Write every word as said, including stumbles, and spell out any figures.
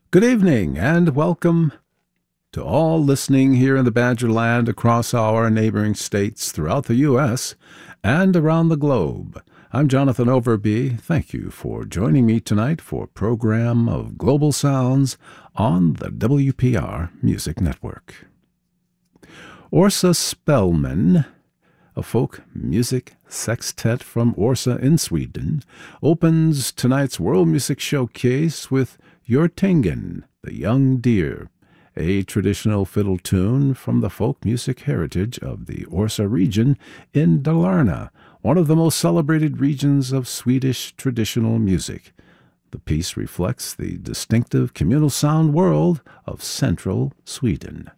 Good evening and welcome to all listening here in the Badger Land, across our neighboring states, throughout the U S, and around the globe. I'm Jonathan Overby. Thank you for joining me tonight for a program of Global Sounds on the W P R Music Network. Åsa Spelman, a folk music sextet from Årsta in Sweden, opens tonight's World Music Showcase with Hjortängen, the Young Deer, a traditional fiddle tune from the folk music heritage of the Årsta region in Dalarna, one of the most celebrated regions of Swedish traditional music. The piece reflects the distinctive communal sound world of central Sweden.